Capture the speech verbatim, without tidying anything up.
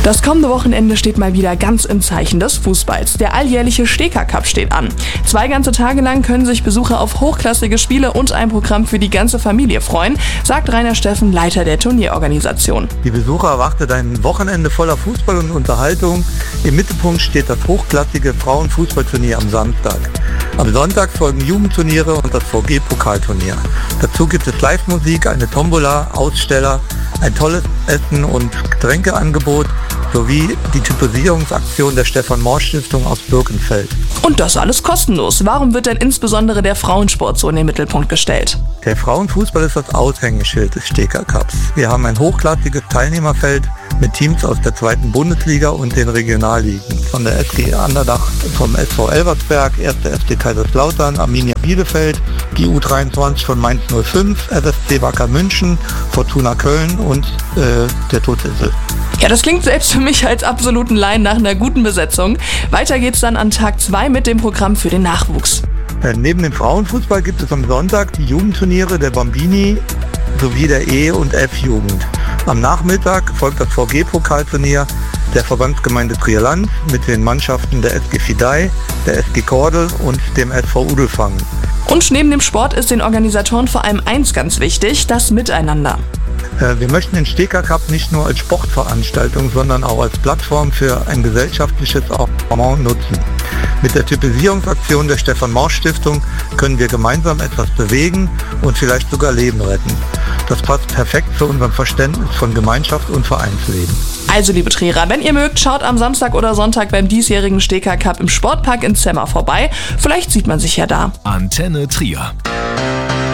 Das kommende Wochenende steht mal wieder ganz im Zeichen des Fußballs. Der alljährliche Steker Cup steht an. Zwei ganze Tage lang können sich Besucher auf hochklassige Spiele und ein Programm für die ganze Familie freuen, sagt Rainer Steffen, Leiter der Turnierorganisation. Die Besucher erwartet ein Wochenende voller Fußball und Unterhaltung. Im Mittelpunkt steht das hochklassige Frauenfußballturnier am Samstag. Am Sonntag folgen Jugendturniere und das V G-Pokalturnier. Dazu gibt es Live-Musik, eine Tombola, Aussteller, ein tolles Essen- und Getränkeangebot sowie die Typisierungsaktion der Stefan-Morsch-Stiftung aus Birkenfeld. Und das alles kostenlos. Warum wird denn insbesondere der Frauensport so in den Mittelpunkt gestellt? Der Frauenfußball ist das Aushängeschild des Steker Cups. Wir haben ein hochklassiges Teilnehmerfeld mit Teams aus der zweiten Bundesliga und den Regionalligen. Von der S G Andernach, vom S V Elversberg, erster F C Kaiserslautern, Arminia Bielefeld, die U dreiundzwanzig von Mainz null fünf, S S C Wacker München, Fortuna Köln und äh, der Totissel. Ja, das klingt selbst für mich als absoluten Laien nach einer guten Besetzung. Weiter geht's dann an Tag zwei mit dem Programm für den Nachwuchs. Äh, neben dem Frauenfußball gibt es am Sonntag die Jugendturniere der Bambini sowie der E- und F-Jugend. Am Nachmittag folgt das V G-Pokalturnier der Verbandsgemeinde Trier-Land mit den Mannschaften der S G Fidei, der S G Kordel und dem S V Udelfangen. Und neben dem Sport ist den Organisatoren vor allem eins ganz wichtig, das Miteinander. Wir möchten den Steker Cup nicht nur als Sportveranstaltung, sondern auch als Plattform für ein gesellschaftliches Engagement nutzen. Mit der Typisierungsaktion der Stefan-Morsch-Stiftung können wir gemeinsam etwas bewegen und vielleicht sogar Leben retten. Das passt perfekt zu unserem Verständnis von Gemeinschaft und Vereinsleben. Also liebe Trierer, wenn ihr mögt, schaut am Samstag oder Sonntag beim diesjährigen Steker Cup im Sportpark in Zemmer vorbei. Vielleicht sieht man sich ja da. Antenne Trier.